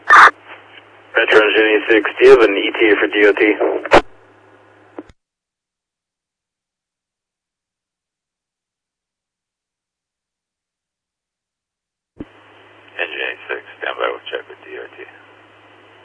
Metro Engine 86, do you have an ETA for DOT? Engine 86, stand by, we'll check with DOT.